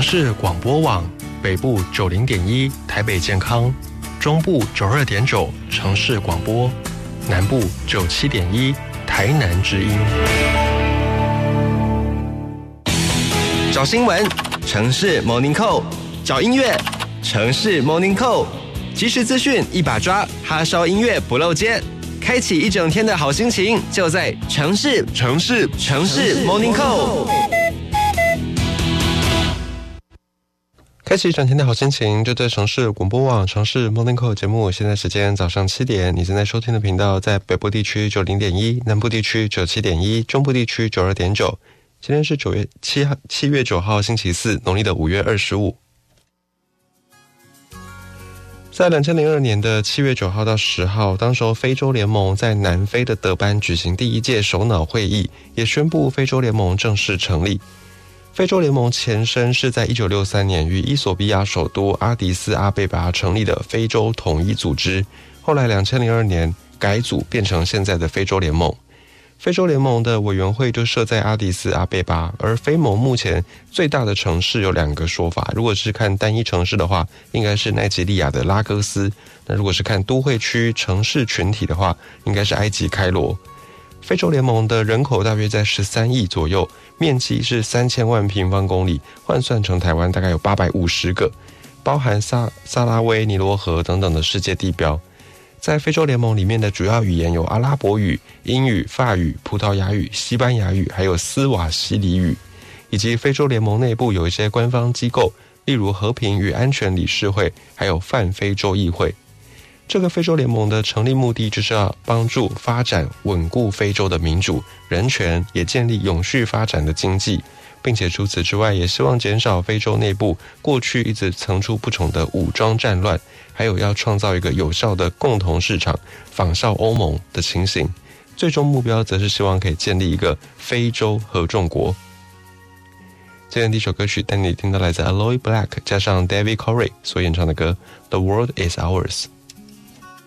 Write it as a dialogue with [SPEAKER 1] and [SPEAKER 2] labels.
[SPEAKER 1] 市广播网，北部90.1台北健康，中部92.9城市广播，南部97.1台南之音。
[SPEAKER 2] 找新闻，城市 Morning Call； 找音乐，城市 Morning Call。即时资讯一把抓，哈烧音乐不漏接，开启一整天的好心情，就在城市 Morning Call。
[SPEAKER 1] 开启一整天的好心情，就在城市广播网城市 Morning Call 节目。现在时间早上7点，你正在收听的频道在北部地区90.1，南部地区97.1，中部地区92.9。今天是7月9号星期四，农历的5月25。在2002年的7月9号到10号，当时候非洲联盟在南非的德班举行第一届首脑会议，也宣布非洲联盟正式成立。非洲联盟前身是在1963年于伊索比亚首都阿迪斯阿贝巴成立的非洲统一组织，后来2002年改组变成现在的非洲联盟。非洲联盟的委员会就设在阿迪斯阿贝巴，而非盟目前最大的城市有2个说法，如果是看单一城市的话，应该是奈及利亚的拉各斯，那如果是看都会区城市群体的话，应该是埃及开罗。非洲联盟的人口大约在13亿左右，面积是3000万平方公里，换算成台湾大概有850个，包含萨拉威、尼罗河等等的世界地标。在非洲联盟里面的主要语言有阿拉伯语、英语、法语、葡萄牙语、西班牙语，还有斯瓦希里语，以及非洲联盟内部有一些官方机构，例如和平与安全理事会，还有泛非洲议会。这个非洲联盟的成立目的就是要帮助发展稳固非洲的民主、人权，也建立永续发展的经济，并且除此之外也希望减少非洲内部过去一直层出不穷的武装战乱，还有要创造一个有效的共同市场，仿效欧盟的情形。最终目标则是希望可以建立一个非洲合众国。今天第一首歌曲带你听到来自 Aloe Black 加上 David Corey 所演唱的歌 The World Is Ours。